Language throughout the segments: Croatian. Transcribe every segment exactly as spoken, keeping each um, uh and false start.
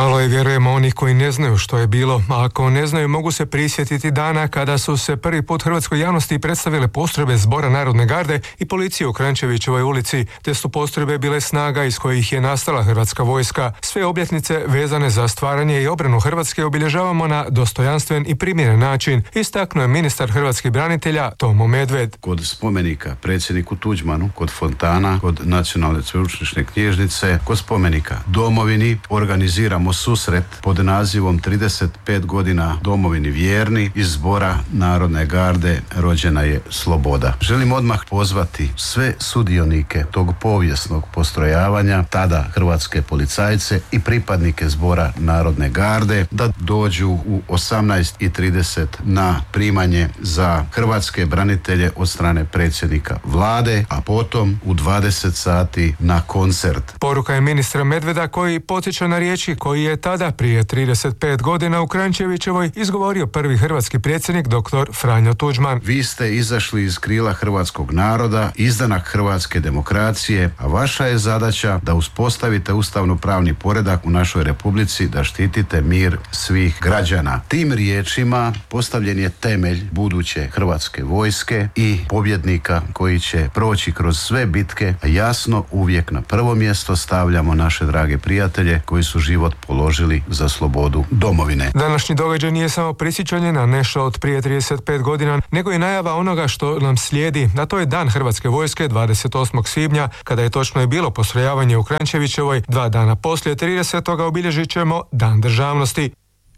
Malo je, vjerujemo, onih koji ne znaju što je bilo, a ako ne znaju mogu se prisjetiti dana kada su se prvi put hrvatskoj javnosti predstavile postrojbe Zbora narodne garde i policije u Kranjčevićevoj ulici, te su postrojbe bile snaga iz kojih je nastala hrvatska vojska. Sve obljetnice vezane za stvaranje i obranu Hrvatske obilježavamo na dostojanstven i primjeren način, istaknuo je ministar hrvatskih branitelja Tomo Medved. Kod spomenika predsjedniku Tuđmanu, kod fontana, kod Nacionalne sveučilišne knjižnice, kod spomenika Domovini organiziramo susret pod nazivom trideset pet godina Domovini vjerni. Iz Zbora narodne garde rođena je sloboda. Želim odmah pozvati sve sudionike tog povijesnog postrojavanja, tada hrvatske policajce i pripadnike Zbora narodne garde, da dođu u osamnaest i trideset na primanje za hrvatske branitelje od strane predsjednika vlade, a potom u dvadeset sati na koncert. Poruka je ministra Medveda koji podsjeća na riječi koji je tada prije trideset pet godina u Kranjčevićevoj izgovorio prvi hrvatski predsjednik doktor Franjo Tuđman. Vi ste izašli iz krila hrvatskog naroda, izdanak hrvatske demokracije, a vaša je zadaća da uspostavite ustavno-pravni poredak u našoj republici, da štitite mir svih građana. Tim riječima postavljen je temelj buduće hrvatske vojske i pobjednika koji će proći kroz sve bitke, a jasno uvijek na prvo mjesto stavljamo naše drage prijatelje koji su život položili za slobodu domovine. Današnji događaj nije samo prisjećanje na nešto od prije trideset pet godina, nego i najava onoga što nam slijedi, a to je Dan Hrvatske vojske dvadeset osmog svibnja, kada je točno je bilo postrojavanje u Kranjčevićevoj. Dva dana poslije tridesetoga obilježit ćemo Dan državnosti.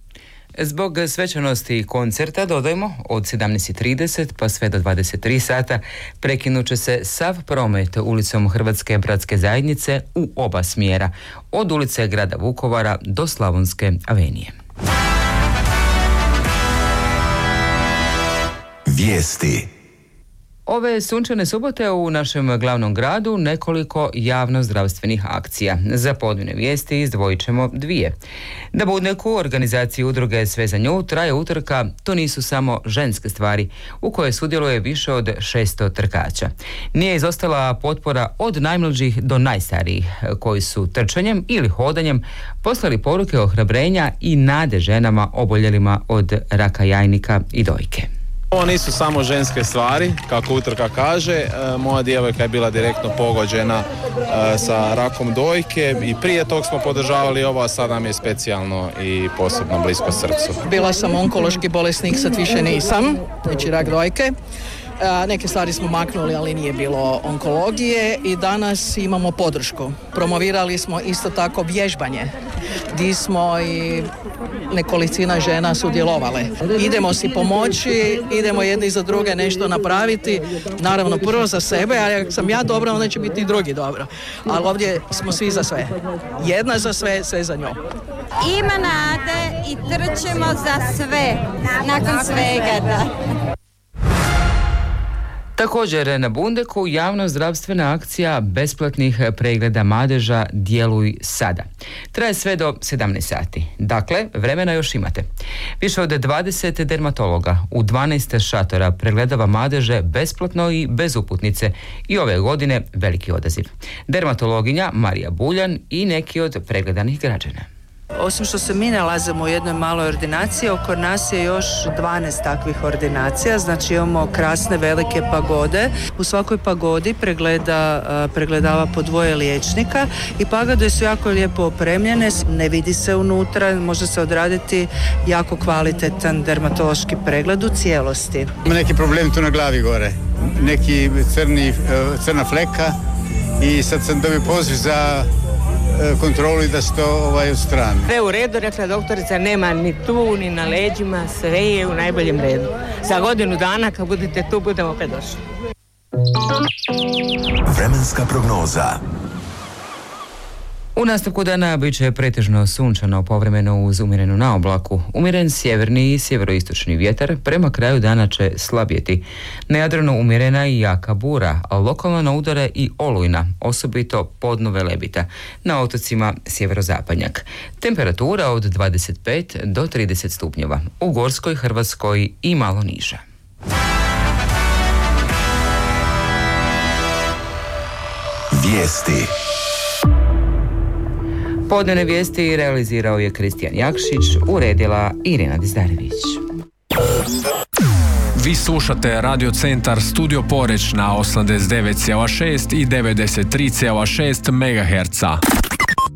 Zbog svečanosti koncerta, dodajmo, od sedamnaest i trideset pa sve do dvadeset tri sata prekinut će se sav promet ulicom Hrvatske bratske zajednice u oba smjera, od ulice grada Vukovara do Slavonske avenije. Vijesti. Ove sunčane subote u našem glavnom gradu nekoliko javno-zdravstvenih akcija. Za podvine vijesti izdvojit ćemo dvije. Na Budneku, organizaciji udruge Sve za nju, traje utrka To nisu samo ženske stvari, u kojoj sudjeluje više od šesto trkača. Nije izostala potpora od najmlađih do najstarijih, koji su trčanjem ili hodanjem poslali poruke ohrabrenja i nade ženama oboljelima od raka jajnika i dojke. Ovo nisu samo ženske stvari, kako utrka kaže. E, moja djevojka je bila direktno pogođena e, sa rakom dojke i prije tog smo podržavali ovo, a sad nam je specijalno i posebno blisko srcu. Bila sam onkološki bolesnik, sad više nisam, znači rak dojke. Neke stvari smo maknuli, ali nije bilo onkologije i danas imamo podršku. Promovirali smo isto tako vježbanje, gdje smo i nekolicina žena sudjelovale. Idemo si pomoći, idemo jedni za druge nešto napraviti, naravno prvo za sebe, a ako sam ja dobra, onda će biti i drugi dobro. Ali ovdje smo svi za sve. Jedna za sve, sve za nju. Ima nade i trčemo za sve, nakon svega, da. Također na Bundeku javno-zdravstvena akcija besplatnih pregleda madeža Djeluj sada. Traje sve do sedamnaest sati. Dakle, vremena još imate. Više od dvadeset dermatologa u dvanaest šatora pregledava madeže besplatno i bez uputnice i ove godine veliki odaziv. Dermatologinja Marija Buljan i neki od pregledanih građana. Osim što se mi nalazimo u jednoj maloj ordinaciji, oko nas je još dvanaest takvih ordinacija, znači imamo krasne velike pagode. U svakoj pagodi pregleda, pregledava po dvoje liječnika i pagode su jako lijepo opremljene, ne vidi se unutra, može se odraditi jako kvalitetan dermatološki pregled u cijelosti. Ima neki problem tu na glavi gore, neki crni, crna fleka i sad sam dobio poziv za kontrolu i da se to ovaj, od strane. Sve u redu, rekla doktorica, nema ni tu, ni na leđima, sve je u najboljem redu. Za godinu dana kad budete tu, budemo opet došli. Vremenska prognoza. U nastavku dana bit će pretežno sunčano, povremeno uz umjerenu naoblaku. Umjeren sjeverni i sjeveroistočni vjetar, prema kraju dana će slabjeti. Na Jadranu umjerena i jaka bura, a lokalno na udare i olujna, osobito podno Velebita. Na otocima sjeverozapadnjak. Temperatura od dvadeset pet do trideset stupnjeva. U Gorskoj, Hrvatskoj i malo niža. Vijesti. Podnevne vijesti realizirao je Kristijan Jakšić, uredila Irina Dizdarević. Vi slušate Radio Centar Studio Poreć na osamdeset devet zarez šest i devedeset tri zarez šest megaherca.